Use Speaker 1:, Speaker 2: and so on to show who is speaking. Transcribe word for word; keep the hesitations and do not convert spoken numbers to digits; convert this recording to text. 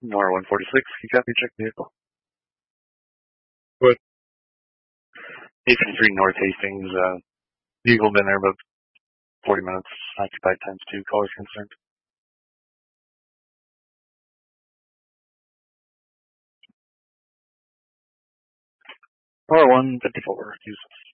Speaker 1: R one forty-six, you copy, check vehicle.
Speaker 2: What?
Speaker 1: eight fifty-three North Hastings, uh, vehicle been there about forty minutes, occupied times two, caller concerned. R one fifty-four, Jesus.